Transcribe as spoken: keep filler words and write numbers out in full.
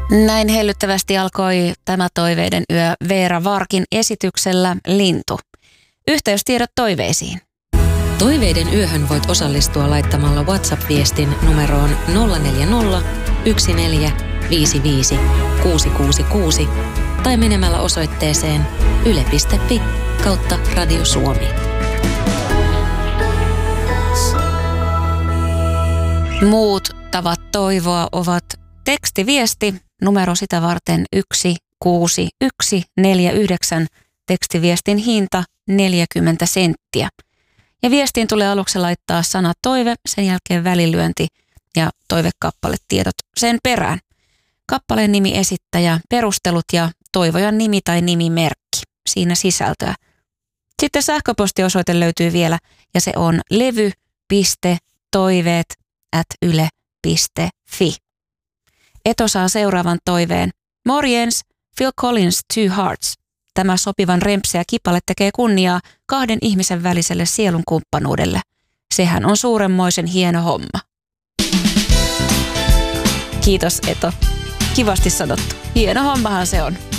Näin hellyttävästi alkoi tämä Toiveiden yö Veera Varkin esityksellä Lintu. Yhteystiedot toiveisiin. Toiveiden yöhön voit osallistua laittamalla WhatsApp-viestin numeroon nolla neljä nolla, yksi neljä, viisi viisi, kuusi kuusi kuusi tai menemällä osoitteeseen yle piste fi kautta Radio Suomi. Muut tavat toivoa ovat tekstiviesti, numero sitä varten yksi kuusi yksi neljä yhdeksän, tekstiviestin hinta neljäkymmentä senttiä. Ja viestiin tulee aluksi laittaa sana toive, sen jälkeen välilyönti ja toivekappaletiedot sen perään. Kappaleen nimi, esittäjä, perustelut ja toivojan nimi tai nimimerkki, siinä sisältöä. Sitten sähköpostiosoite löytyy vielä ja se on levy piste toiveet ät yle piste fi. Eto saa seuraavan toiveen. Morjens, Phil Collins, Two Hearts. Tämä sopivan rempseä kipale tekee kunniaa kahden ihmisen väliselle sielun kumppanuudelle. Sehän on suuremmoisen hieno homma. Kiitos Eto. Kivasti sanottu. Hieno hommahan se on.